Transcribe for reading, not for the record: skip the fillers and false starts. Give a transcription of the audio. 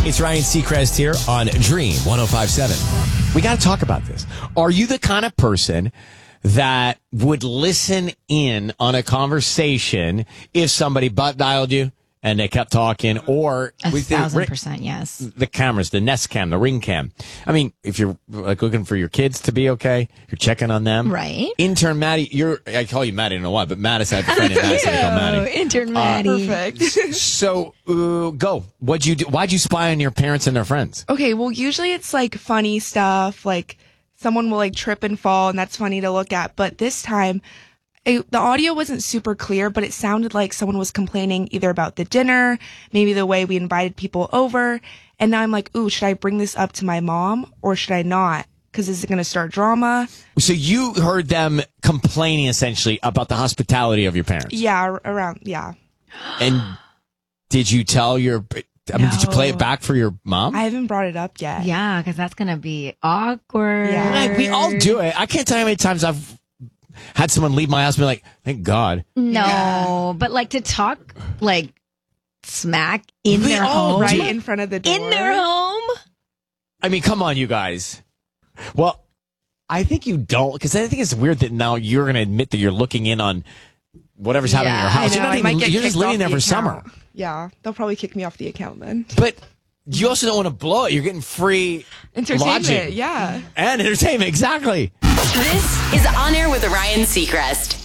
It's Ryan Seacrest here on Dream 105.7. We got to talk about this. Are you the kind of person that would listen in on a conversation if somebody butt dialed you and they kept talking, or 1,000%, yes. The cameras, the Nest Cam, the Ring Cam. I mean, if you're like looking for your kids to be okay, you're checking on them. Right. Intern Maddie, I call you Maddie, I don't know why, but Mattis had a friend in Madison called Maddie. Intern Maddie. Perfect. So, go. What'd you do? Why'd you spy on your parents and their friends? Okay, well, usually it's like funny stuff, like someone will like trip and fall, and that's funny to look at. But this time, the audio wasn't super clear, but it sounded like someone was complaining either about the dinner, maybe the way we invited people over. And now I'm like, ooh, should I bring this up to my mom or should I not? Because is it going to start drama? So you heard them complaining essentially about the hospitality of your parents. Yeah, yeah. And did you tell did you play it back for your mom? I haven't brought it up yet. Yeah, because that's going to be awkward. Yeah. Like, we all do it. I can't tell you how many times I've had someone leave my house and be like, thank God. No, but like to talk like smack in their home. Right in front of the door. In their home? I mean, come on, you guys. Well, I think you don't, because I think it's weird that now you're going to admit that you're looking in on whatever's happening in your house. You're just living there for summer. Yeah, they'll probably kick me off the account then. But you also don't want to blow it. You're getting free entertainment, lodging. yeah. And entertainment, exactly. This is On Air with Ryan Seacrest.